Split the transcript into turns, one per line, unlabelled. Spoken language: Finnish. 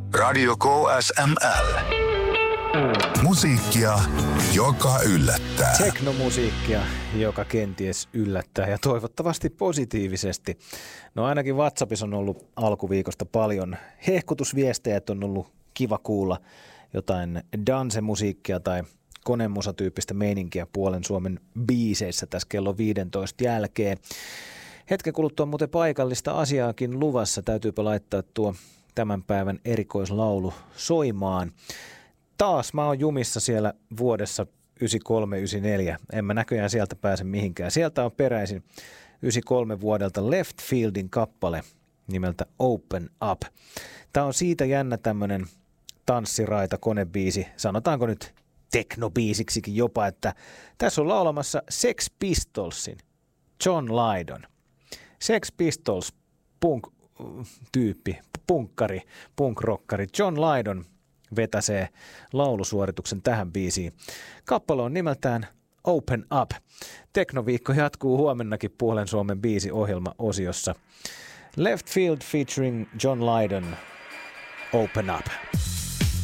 Radio KSML. Musiikkia, joka yllättää.
Teknomusiikkia, joka kenties yllättää ja toivottavasti positiivisesti. No ainakin WhatsAppissa on ollut alkuviikosta paljon hehkutusviestejä, että on ollut kiva kuulla jotain dancemusiikkia tai konemusatyyppistä meininkiä puolen Suomen biiseissä tässä kello 15 jälkeen. Hetken kuluttua muuten paikallista asiaakin luvassa. Täytyypä laittaa tuo tämän päivän erikoislaulu soimaan. Taas mä oon jumissa siellä vuodessa 93-94. En mä näköjään sieltä pääse mihinkään. Sieltä on peräisin 93 vuodelta Left Fieldin kappale nimeltä Open Up. Tää on siitä jännä tämmönen tanssiraita konebiisi. Sanotaanko nyt teknobiisiksikin jopa, että tässä on laulamassa Sex Pistolsin John Lydon. Sex Pistols punk-tyyppi, punkkari, punkrokkari John Lydon vetäsee laulusuorituksen tähän biisiin. Kappale on nimeltään Open Up. Teknoviikko jatkuu huomennakin puolen Suomen biisiohjelma-osiossa. Left Field featuring John Lydon, Open Up.